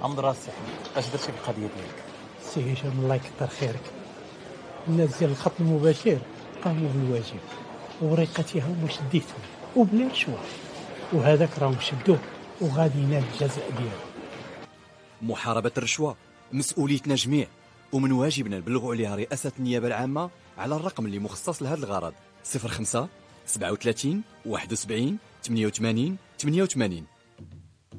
حمد راسي اش درتي في القضيه ديالك؟ سي هشام الله يكثر خيرك. الناس ديال الخط المباشر قاموا بالواجب ووريقتها هما شديتهم وبلا رشوه، وهذاك راهم شدوه وغادي ينال الجزاء ديالو. محاربة الرشوة مسؤوليتنا جميع، ومن واجبنا نبلغوا عليها رئاسة النيابة العامة على الرقم اللي مخصص لهذا الغرض: 05 37 71 88 88.